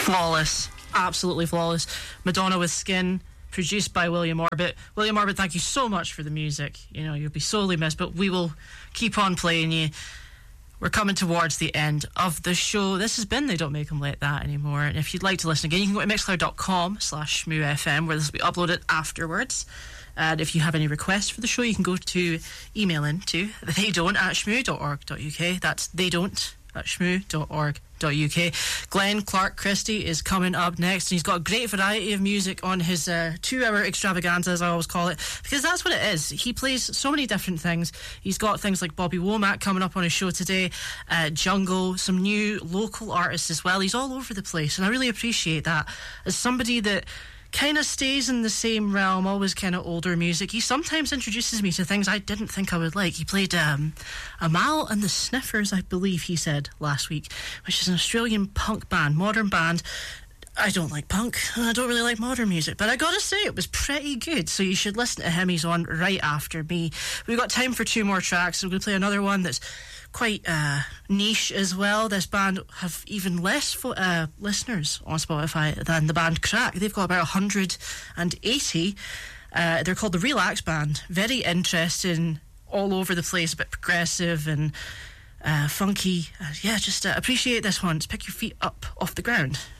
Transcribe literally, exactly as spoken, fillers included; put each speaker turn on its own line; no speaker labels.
Flawless. Absolutely flawless. Madonna with Skin, produced by William Orbit. William Orbit, thank you so much for the music. You know, you'll be sorely missed, but we will keep on playing you. We're coming towards the end of the show. This has been They Don't Make Them Like That Anymore. And if you'd like to listen again, you can go to mixcloud.com slash shmoofm, where this will be uploaded afterwards. And if you have any requests for the show, you can go to email in to theydon't at shmoo dot org dot uk. That's theydon't at shmoo dot org dot uk. Glenn Clark Christie is coming up next, and he's got a great variety of music on his uh, two-hour extravaganza, as I always call it, because that's what it is. He plays so many different things. He's got things like Bobby Womack coming up on his show today, uh, Jungle, some new local artists as well. He's all over the place, and I really appreciate that. As somebody that kind of stays in the same realm, always kind of older music, he sometimes introduces me to things I didn't think I would like. He played um, Amal and the Sniffers, I believe he said last week, which is an Australian punk band, modern band. I don't like punk, and I don't really like modern music, but I gotta say, it was pretty good, so you should listen to him. He's on right after me. We've got time for two more tracks, so we're going to play another one that's quite uh, niche as well. This band have even less fo- uh, listeners on Spotify than the band Crack. They've got about one hundred eighty. Uh, they're called the Relax Band. Very interesting, all over the place, a bit progressive and uh, funky. Uh, yeah, just uh, appreciate this one. Just pick your feet up off the ground.